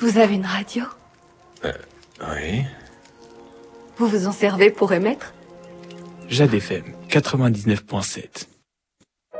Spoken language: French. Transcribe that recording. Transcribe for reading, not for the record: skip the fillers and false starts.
Vous avez une radio? Oui. Vous vous en servez pour émettre? Jade FM 99.7.